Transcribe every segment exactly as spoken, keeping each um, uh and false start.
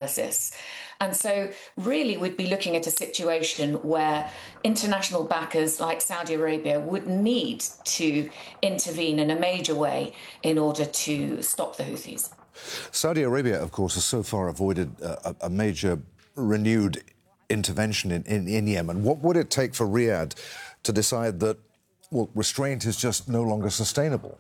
analysis. And so really we'd be looking at a situation where international backers like Saudi Arabia would need to intervene in a major way in order to stop the Houthis. Saudi Arabia, of course, has so far avoided a, a major renewed intervention in, in, in Yemen. What would it take for Riyadh to decide that, well, restraint is just no longer sustainable?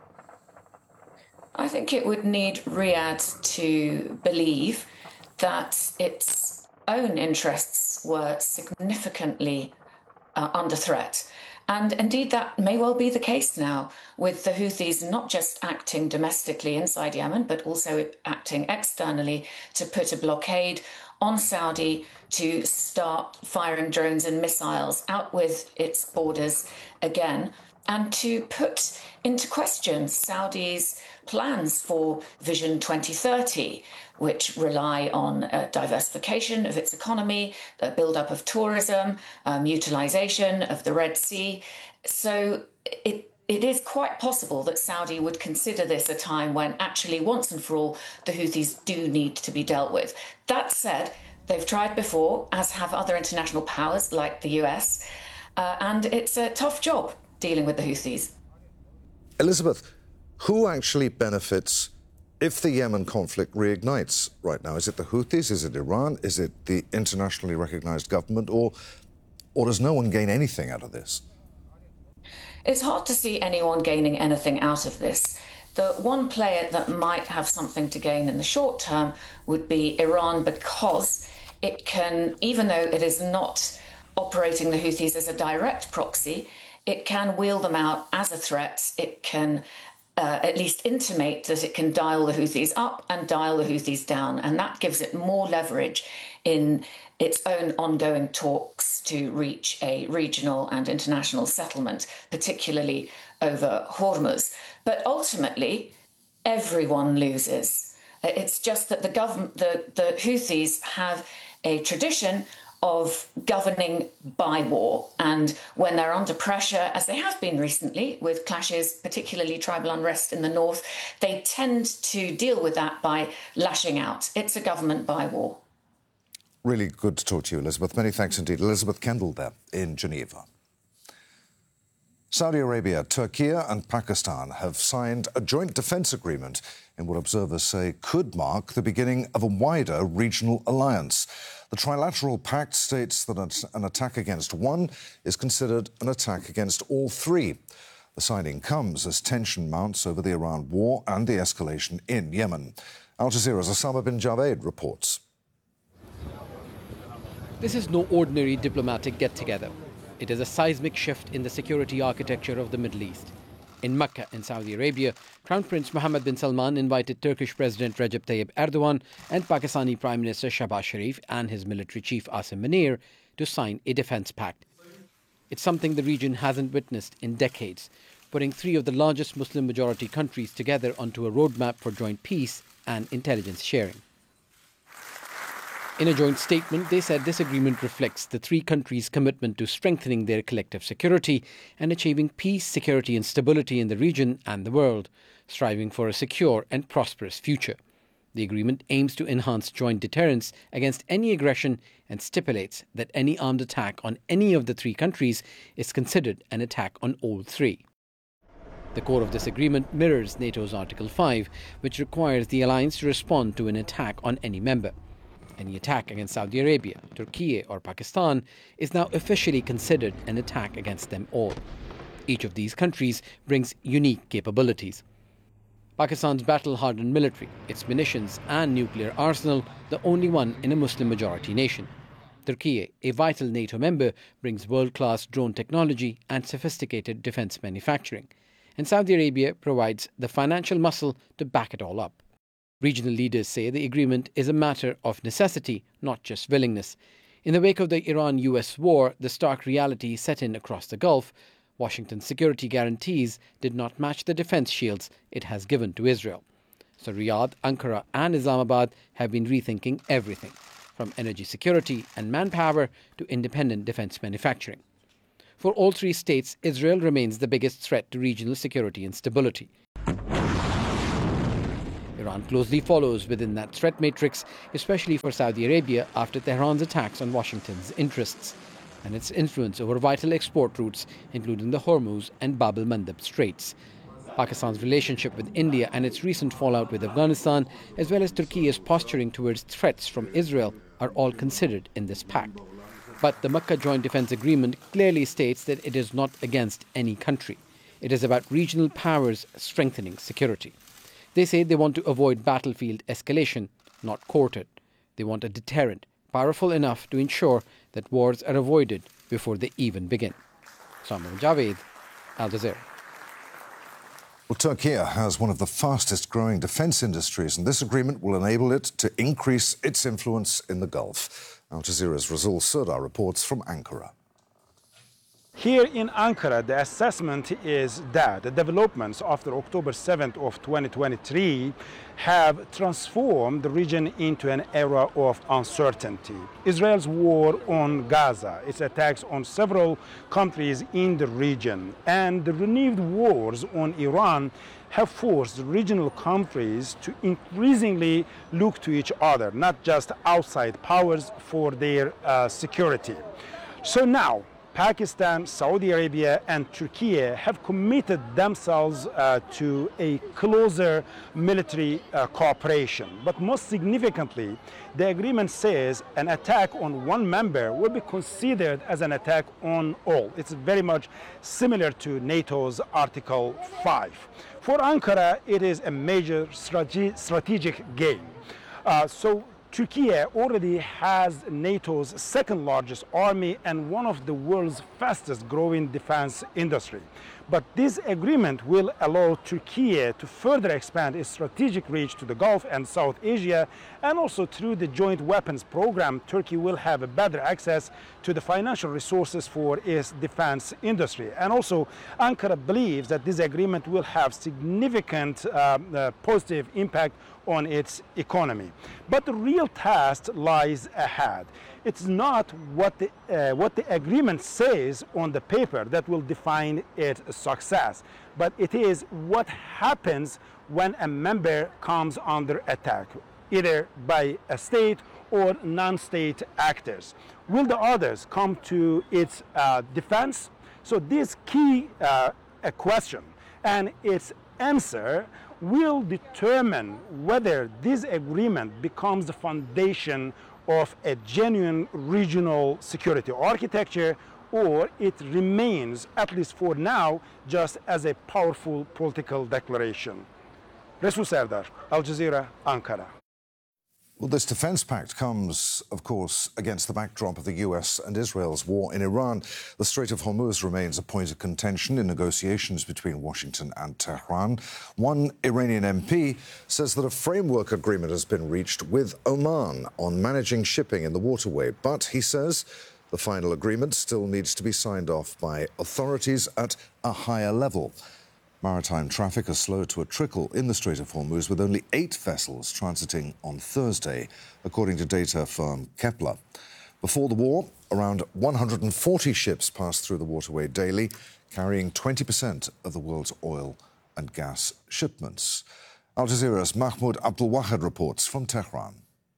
I think it would need Riyadh to believe that its own interests were significantly uh, under threat. And indeed, that may well be the case now, with the Houthis not just acting domestically inside Yemen, but also acting externally to put a blockade on Saudi to start firing drones and missiles out with its borders again, and to put into question Saudi's plans for Vision twenty thirty, which rely on uh, diversification of its economy, the build-up of tourism, um, utilization of the Red Sea. So it, it is quite possible that Saudi would consider this a time when actually, once and for all, the Houthis do need to be dealt with. That said, they've tried before, as have other international powers like the U S, uh, and it's a tough job dealing with the Houthis. Elizabeth, who actually benefits if the Yemen conflict reignites right now? Is it the Houthis? Is it Iran? Is it the internationally recognized government? Or, or does no one gain anything out of this? It's hard to see anyone gaining anything out of this. The one player that might have something to gain in the short term would be Iran, because it can, even though it is not operating the Houthis as a direct proxy, it can wheel them out as a threat. It can uh, at least intimate that it can dial the Houthis up and dial the Houthis down. And that gives it more leverage in its own ongoing talks to reach a regional and international settlement, particularly over Hormuz. But ultimately, everyone loses. It's just that the government, the, the Houthis have a tradition of governing by war. And when they're under pressure, as they have been recently, with clashes, particularly tribal unrest in the north, they tend to deal with that by lashing out. It's a government by war. Really good to talk to you, Elizabeth. Many thanks indeed. Elizabeth Kendall there in Geneva. Saudi Arabia, Turkey and Pakistan have signed a joint defence agreement in what observers say could mark the beginning of a wider regional alliance. The trilateral pact states that an attack against one is considered an attack against all three. The signing comes as tension mounts over the Iran war and the escalation in Yemen. Al Jazeera's Osama bin Javed reports. This is no ordinary diplomatic get-together. It is a seismic shift in the security architecture of the Middle East. In Mecca, in Saudi Arabia, Crown Prince Mohammed bin Salman invited Turkish President Recep Tayyip Erdogan and Pakistani Prime Minister Shehbaz Sharif and his military chief Asim Munir to sign a defence pact. It's something the region hasn't witnessed in decades, putting three of the largest Muslim-majority countries together onto a roadmap for joint peace and intelligence sharing. In a joint statement, they said this agreement reflects the three countries' commitment to strengthening their collective security and achieving peace, security and stability in the region and the world, striving for a secure and prosperous future. The agreement aims to enhance joint deterrence against any aggression and stipulates that any armed attack on any of the three countries is considered an attack on all three. The core of this agreement mirrors NATO's Article five, which requires the alliance to respond to an attack on any member. Any attack against Saudi Arabia, Turkey or Pakistan is now officially considered an attack against them all. Each of these countries brings unique capabilities. Pakistan's battle-hardened military, its munitions and nuclear arsenal, the only one in a Muslim-majority nation. Turkey, a vital NATO member, brings world-class drone technology and sophisticated defence manufacturing. And Saudi Arabia provides the financial muscle to back it all up. Regional leaders say the agreement is a matter of necessity, not just willingness. In the wake of the Iran U S war, the stark reality set in across the Gulf. Washington's security guarantees did not match the defense shields it has given to Israel. So Riyadh, Ankara and Islamabad have been rethinking everything, from energy security and manpower to independent defense manufacturing. For all three states, Israel remains the biggest threat to regional security and stability. Iran closely follows within that threat matrix, especially for Saudi Arabia after Tehran's attacks on Washington's interests and its influence over vital export routes, including the Hormuz and Bab el-Mandeb Straits. Pakistan's relationship with India and its recent fallout with Afghanistan, as well as Turkey's posturing towards threats from Israel, are all considered in this pact. But the Makkah Joint Defence Agreement clearly states that it is not against any country. It is about regional powers strengthening security. They say they want to avoid battlefield escalation, not court it. They want a deterrent, powerful enough to ensure that wars are avoided before they even begin. Samuel Javed, Al Jazeera. Well, Turkey has one of the fastest growing defence industries, and this agreement will enable it to increase its influence in the Gulf. Al Jazeera's Razul Surdar reports from Ankara. Here in Ankara, the assessment is that the developments after October seventh of twenty twenty-three have transformed the region into an era of uncertainty. Israel's war on Gaza, its attacks on several countries in the region, and the renewed wars on Iran have forced regional countries to increasingly look to each other, not just outside powers, for their uh, security. So now, Pakistan, Saudi Arabia, and Turkey have committed themselves uh, to a closer military uh, cooperation. But most significantly, the agreement says an attack on one member will be considered as an attack on all. It's very much similar to NATO's Article five. For Ankara, it is a major strate- strategic gain. Uh, so Turkey already has NATO's second largest army and one of the world's fastest growing defense industry. But this agreement will allow Turkey to further expand its strategic reach to the Gulf and South Asia, and also through the joint weapons program, Turkey will have a better access to the financial resources for its defense industry. And also, Ankara believes that this agreement will have significant uh, uh, positive impact on its economy. But the real task lies ahead. It's not what the, uh, what the agreement says on the paper that will define its success, but it is what happens when a member comes under attack, either by a state or non-state actors. Will the others come to its uh, defense? So this key uh, a question, and its answer will determine whether this agreement becomes the foundation of a genuine regional security architecture, or it remains, at least for now, just as a powerful political declaration. Razul Surdar, Al Jazeera, Ankara. Well, this defence pact comes, of course, against the backdrop of the U S and Israel's war in Iran. The Strait of Hormuz remains a point of contention in negotiations between Washington and Tehran. One Iranian M P says that a framework agreement has been reached with Oman on managing shipping in the waterway, but he says the final agreement still needs to be signed off by authorities at a higher level. Maritime traffic has slowed to a trickle in the Strait of Hormuz, with only eight vessels transiting on Thursday, according to data firm Kepler. Before the war, around one hundred forty ships passed through the waterway daily, carrying twenty percent of the world's oil and gas shipments. Al Jazeera's Mahmoud Abdulwahid reports from Tehran.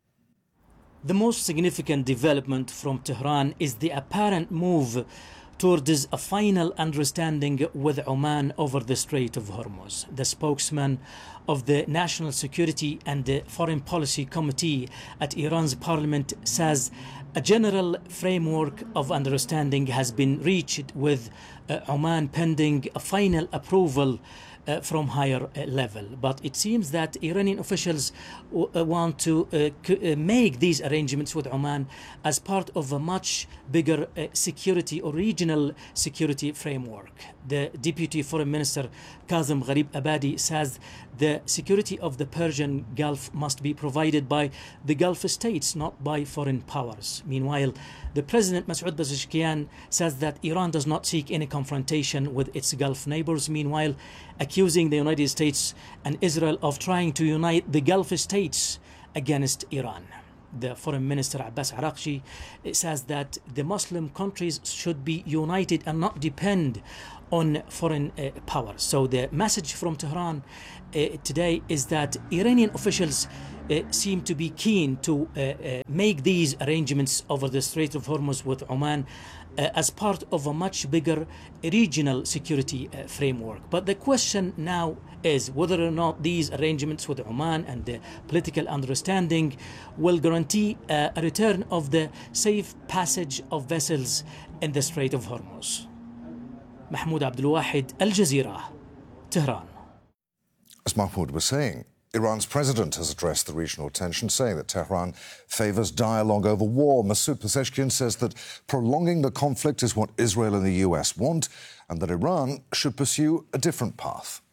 The most significant development from Tehran is the apparent move towards a final understanding with Oman over the Strait of Hormuz. The spokesman of the National Security and the Foreign Policy Committee at Iran's parliament says a general framework of understanding has been reached with uh, Oman pending a final approval Uh, from higher uh, level. But it seems that Iranian officials w- uh, want to uh, c- uh, make these arrangements with Oman as part of a much bigger uh, security or regional security framework. The Deputy Foreign Minister Kazem Gharib Abadi says the security of the Persian Gulf must be provided by the Gulf states, not by foreign powers. Meanwhile, the President Masoud Pezeshkian says that Iran does not seek any confrontation with its Gulf neighbors, meanwhile accusing the United States and Israel of trying to unite the Gulf states against Iran. the Foreign Minister Abbas Araghchi says that the Muslim countries should be united and not depend on foreign uh, powers. So the message from Tehran uh, today is that Iranian officials uh, seem to be keen to uh, uh, make these arrangements over the Strait of Hormuz with Oman uh, as part of a much bigger regional security uh, framework. But the question now is whether or not these arrangements with Oman and the political understanding will guarantee uh, a return of the safe passage of vessels in the Strait of Hormuz. Mahmoud Abdul Wahid, Al Jazeera, Tehran. As Mahmoud was saying, Iran's president has addressed the regional tension, saying that Tehran favours dialogue over war. Masoud Pezeshkian says that prolonging the conflict is what Israel and the U S want, and that Iran should pursue a different path.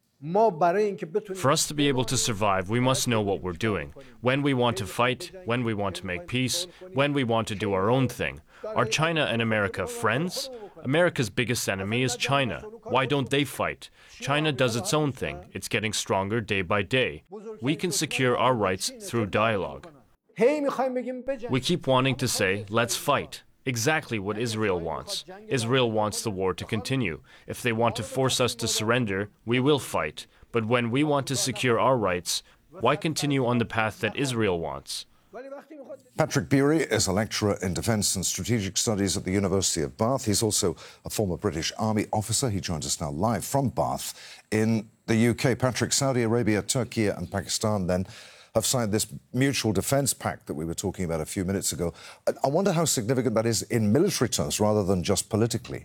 For us to be able to survive, we must know what we're doing. When we want to fight, when we want to make peace, when we want to do our own thing. Are China and America friends? America's biggest enemy is China. Why don't they fight? China does its own thing. It's getting stronger day by day. We can secure our rights through dialogue. We keep wanting to say, let's fight. Exactly what Israel wants. Israel wants the war to continue. If they want to force us to surrender, we will fight. But when we want to secure our rights, why continue on the path that Israel wants? Patrick Beery is a lecturer in Defence and Strategic Studies at the University of Bath. He's also a former British Army officer. He joins us now live from Bath in the U K. Patrick, Saudi Arabia, Turkey and Pakistan then have signed this mutual defence pact that we were talking about a few minutes ago. I wonder how significant that is in military terms rather than just politically.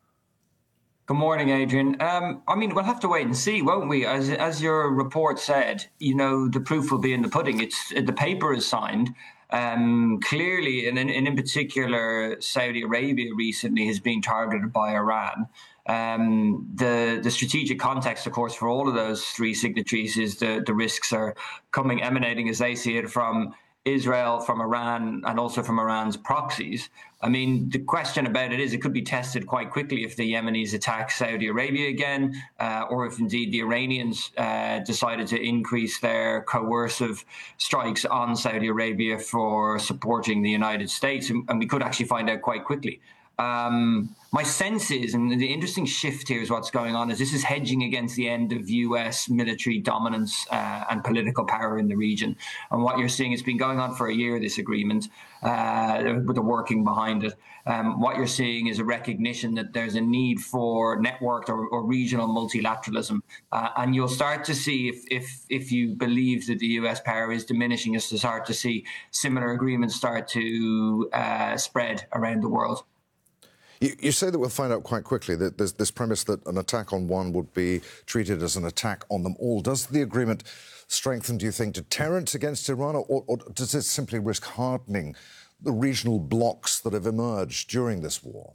Good morning, Adrian. Um, I mean, we'll have to wait and see, won't we? As as your report said, you know, the proof will be in the pudding. It's the paper is signed. Um, clearly, and in, and in particular, Saudi Arabia recently has been targeted by Iran. Um, the the strategic context, of course, for all of those three signatories is the the risks are coming, emanating as they see it from Israel, from Iran, and also from Iran's proxies. I mean, the question about it is it could be tested quite quickly if the Yemenis attack Saudi Arabia again, uh, or if indeed the Iranians uh, decided to increase their coercive strikes on Saudi Arabia for supporting the United States. And, and we could actually find out quite quickly. Um, my sense is, and the interesting shift here is what's going on, is this is hedging against the end of U S military dominance uh, and political power in the region. And what you're seeing, it's been going on for a year, this agreement, uh, with the working behind it. Um, what you're seeing is a recognition that there's a need for networked or, or regional multilateralism. Uh, and you'll start to see, if, if, if you believe that the U S power is diminishing, you'll start to see similar agreements start to uh, spread around the world. You, you say that we'll find out quite quickly that there's this premise that an attack on one would be treated as an attack on them all. Does the agreement strengthen, do you think, deterrence against Iran, or, or does it simply risk hardening the regional blocs that have emerged during this war?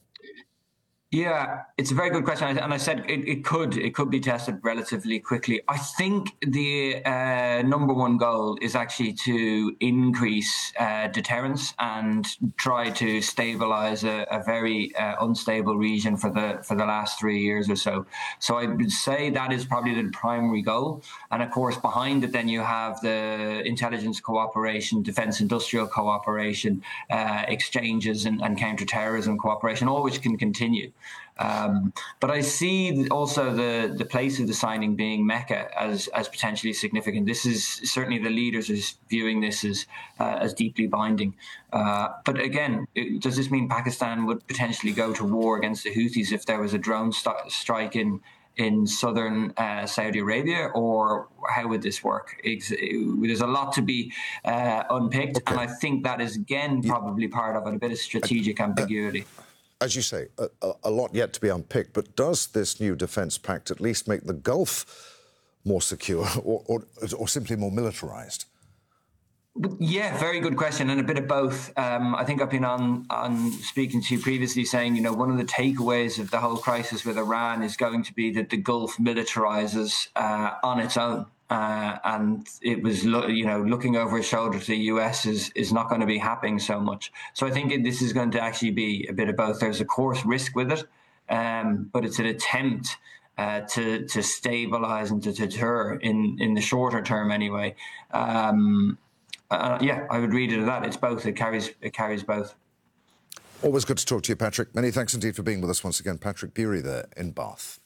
Yeah, it's a very good question, and I said it, it could it could be tested relatively quickly. I think the uh, number one goal is actually to increase uh, deterrence and try to stabilize a, a very uh, unstable region for the for the last three years or so. So I would say that is probably the primary goal, and of course behind it then you have the intelligence cooperation, defense industrial cooperation, uh, exchanges and, and counterterrorism cooperation, all which can continue. Um, but I see also the, the place of the signing being Mecca as, as potentially significant. This is certainly the leaders is viewing this as uh, as deeply binding. Uh, but again, it, does this mean Pakistan would potentially go to war against the Houthis if there was a drone st- strike in in southern uh, Saudi Arabia, or how would this work? It's, it, there's a lot to be uh, unpicked, okay. And I think that is again probably part of it, a bit of strategic ambiguity. As you say, a, a lot yet to be unpicked, but does this new defence pact at least make the Gulf more secure or, or, or simply more militarised? Yeah, very good question, and a bit of both. Um, I think I've been on, on speaking to you previously saying, you know, one of the takeaways of the whole crisis with Iran is going to be that the Gulf militarises uh, on its own. Uh, and it was, you know, looking over his shoulder to the U S is, is not going to be happening so much. So I think this is going to actually be a bit of both. There's, of course, risk with it, um, but it's an attempt uh, to to stabilise and to deter in, in the shorter term anyway. Um, uh, yeah, I would read it as that. It's both. It carries it carries both. Always good to talk to you, Patrick. Many thanks indeed for being with us once again. Patrick Bury there in Bath.